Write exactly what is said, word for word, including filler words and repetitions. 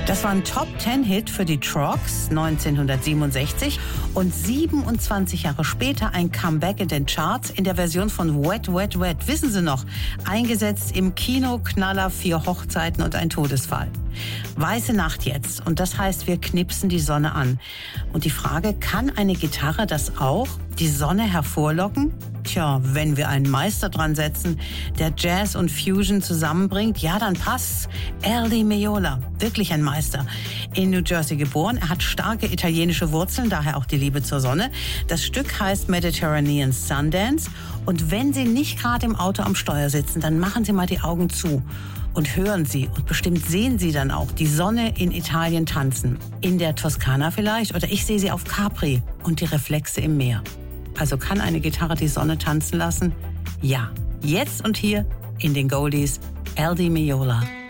Das war ein Top-Ten-Hit für die Troggs neunzehnhundertsiebenundsechzig und siebenundzwanzig Jahre später ein Comeback in den Charts in der Version von Wet, Wet, Wet. Wissen Sie noch? Eingesetzt im Kino-Knaller Vier Hochzeiten und ein Todesfall. Weiße Nacht jetzt und das heißt, wir knipsen die Sonne an. Und die Frage, kann eine Gitarre das auch, die Sonne hervorlocken? Tja, wenn wir einen Meister dran setzen, der Jazz und Fusion zusammenbringt, ja, dann passt's. Al Di Meola, wirklich ein Meister. In New Jersey geboren, er hat starke italienische Wurzeln, daher auch die Liebe zur Sonne. Das Stück heißt Mediterranean Sundance. Und wenn Sie nicht gerade im Auto am Steuer sitzen, dann machen Sie mal die Augen zu und hören Sie und bestimmt sehen Sie dann auch die Sonne in Italien tanzen. In der Toskana vielleicht oder ich sehe sie auf Capri und die Reflexe im Meer. Also kann eine Gitarre die Sonne tanzen lassen? Ja, jetzt und hier in den Goldies, Al Di Meola.